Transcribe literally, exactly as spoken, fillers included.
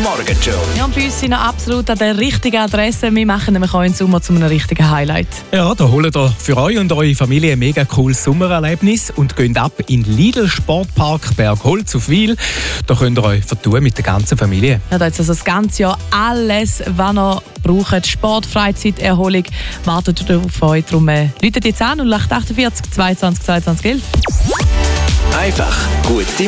Morgenshow. Ja, und bei uns sind wir absolut an der richtigen Adresse. Wir machen nämlich auch im Sommer zu einem richtigen Highlight. Ja, da holt ihr für euch und eure Familie ein mega cooles Sommererlebnis und geht ab in den Lidl Sportpark Bergholz auf Wil. Da könnt ihr euch vertun mit der ganzen Familie. Ja, da ist also das ganze Jahr alles, was ihr braucht. Sport, Freizeit, Erholung, wartet auf euch. Darum äh, läutet jetzt an und acht acht vier, zweiundzwanzig zweiundzwanzig elf. Einfach gute